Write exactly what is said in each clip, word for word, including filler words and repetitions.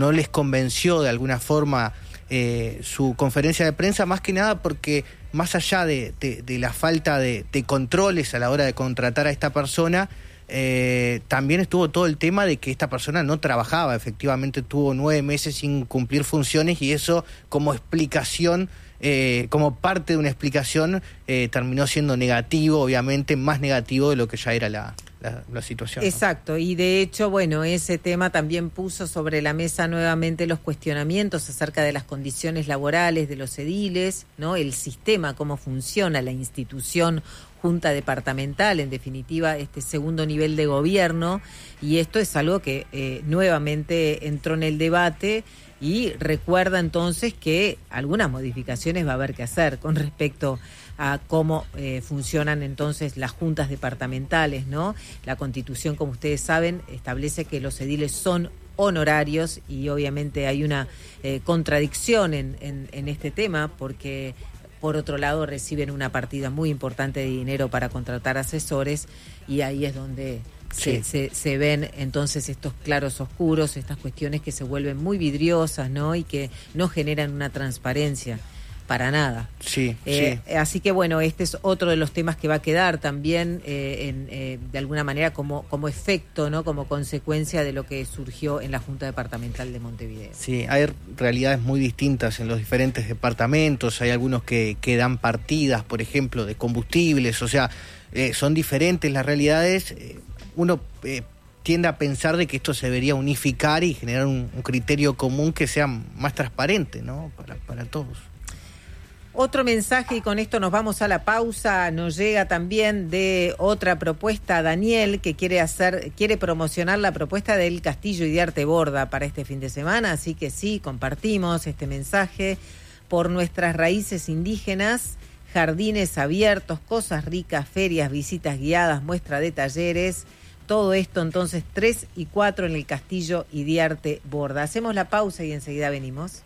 no les convenció de alguna forma eh, su conferencia de prensa, más que nada porque más allá de, de, de la falta de, de controles a la hora de contratar a esta persona, eh, también estuvo todo el tema de que esta persona no trabajaba, efectivamente tuvo nueve meses sin cumplir funciones y eso como explicación, eh, como parte de una explicación, eh, terminó siendo negativo, obviamente más negativo de lo que ya era la... La, la situación. Exacto, ¿no? Y de hecho, bueno, ese tema también puso sobre la mesa nuevamente los cuestionamientos acerca de las condiciones laborales de los ediles, ¿no? El sistema, cómo funciona la institución junta departamental, en definitiva, este segundo nivel de gobierno, y esto es algo que eh, nuevamente entró en el debate y recuerda entonces que algunas modificaciones va a haber que hacer con respecto a cómo eh, funcionan entonces las juntas departamentales, ¿no? La Constitución, como ustedes saben, establece que los ediles son honorarios y obviamente hay una eh, contradicción en, en, en este tema porque por otro lado reciben una partida muy importante de dinero para contratar asesores y ahí es donde sí. se, se, se ven entonces estos claros oscuros, estas cuestiones que se vuelven muy vidriosas, ¿no? Y que no generan una transparencia para nada. Sí, eh, sí. Así que bueno, este es otro de los temas que va a quedar también eh, en, eh, de alguna manera como, como efecto, ¿no? Como consecuencia de lo que surgió en la Junta Departamental de Montevideo. Sí, hay realidades muy distintas en los diferentes departamentos, hay algunos que, que dan partidas, por ejemplo, de combustibles, o sea, eh, son diferentes las realidades. Eh, uno eh, tiende a pensar de que esto se debería unificar y generar un, un criterio común que sea más transparente, ¿no? Para, para todos. Otro mensaje, y con esto nos vamos a la pausa, nos llega también de otra propuesta, Daniel, que quiere hacer, quiere promocionar la propuesta del Castillo Idiarte Borda para este fin de semana, así que sí, compartimos este mensaje por nuestras raíces indígenas, jardines abiertos, cosas ricas, ferias, visitas guiadas, muestra de talleres, todo esto entonces tres y cuatro en el Castillo Idiarte Borda. Hacemos la pausa y enseguida venimos.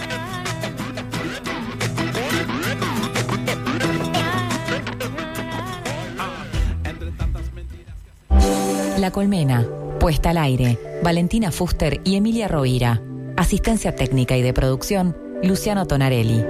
La Colmena, puesta al aire, Valentina Fuster y Emilia Rovira. Asistencia técnica y de producción, Luciano Tonarelli.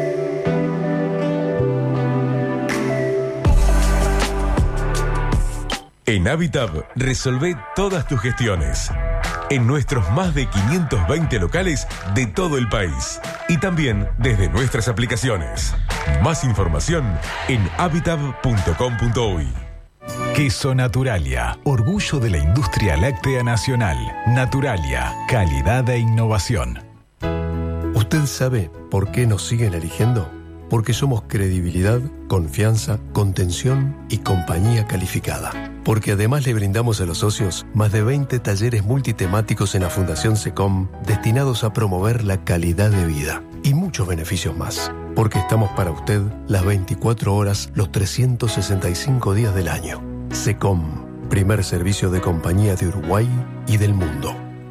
En Habitab, resolvé todas tus gestiones. En nuestros más de quinientos veinte locales de todo el país. Y también desde nuestras aplicaciones. Más información en habitab punto com punto uy. Queso Naturalia, orgullo de la industria láctea nacional. Naturalia, calidad e innovación. ¿Usted sabe por qué nos siguen eligiendo? Porque somos credibilidad, confianza, contención y compañía calificada. Porque además le brindamos a los socios más de veinte talleres multitemáticos en la Fundación SECOM destinados a promover la calidad de vida y muchos beneficios más. Porque estamos para usted las veinticuatro horas, los trescientos sesenta y cinco días del año. SECOM, primer servicio de compañía de Uruguay y del mundo.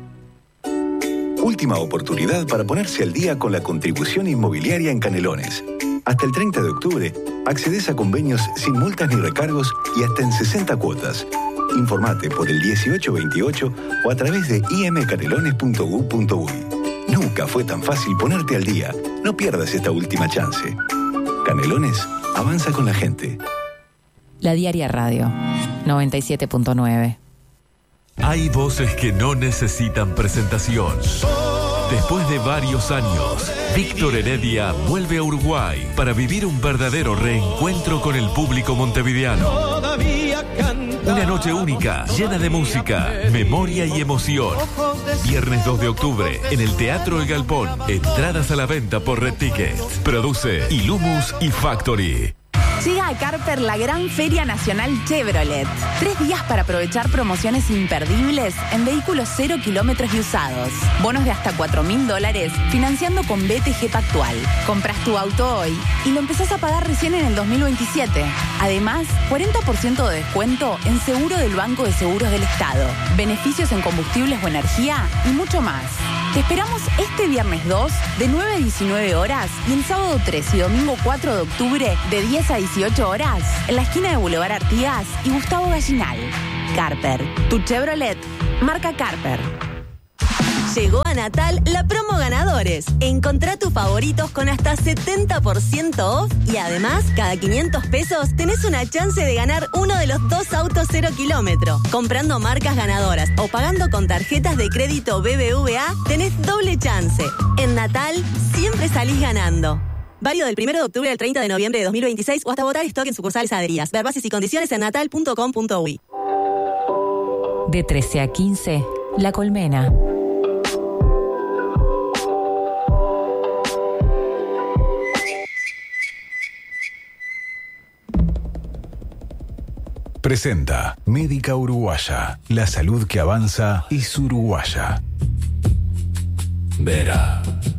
Última oportunidad para ponerse al día con la contribución inmobiliaria en Canelones. Hasta el treinta de octubre, accedes a convenios sin multas ni recargos y hasta en sesenta cuotas. Informate por el dieciocho veintiocho o a través de i m canelones punto u p punto uy. Nunca fue tan fácil ponerte al día. No pierdas esta última chance. Canelones, avanza con la gente. La Diaria Radio, noventa y siete punto nueve. Hay voces que no necesitan presentación. Después de varios años, Víctor Heredia vuelve a Uruguay para vivir un verdadero reencuentro con el público montevideano. Una noche única, llena de música, memoria y emoción. Viernes dos de octubre, en el Teatro El Galpón. Entradas a la venta por Red Ticket. Produce Ilumus y Factory. Llega a Carper la gran Feria Nacional Chevrolet. Tres días para aprovechar promociones imperdibles en vehículos cero kilómetros y usados. Bonos de hasta cuatro mil dólares financiando con B T G Pactual. Compras tu auto hoy y lo empezás a pagar recién en el dos mil veintisiete. Además, cuarenta por ciento de descuento en seguro del Banco de Seguros del Estado. Beneficios en combustibles o energía y mucho más. Te esperamos este viernes dos de nueve a diecinueve horas y el sábado tres y domingo cuatro de octubre de diez a dieciocho horas en la esquina de Boulevard Artigas y Gustavo Gallinal. Carper, tu Chevrolet, marca Carper. Llegó a Natal la promo ganadores. Encontrá tus favoritos con hasta setenta por ciento off y además, cada quinientos pesos tenés una chance de ganar uno de los dos autos cero kilómetro. Comprando marcas ganadoras o pagando con tarjetas de crédito B B V A, tenés doble chance. En Natal, siempre salís ganando. Válido del primero de octubre al treinta de noviembre de dos mil veintiséis o hasta votar stock en sucursales adheridas. Ver bases y condiciones en natal punto com punto uy. De trece a quince, La Colmena. Presenta Médica Uruguaya. La salud que avanza es uruguaya. Vera.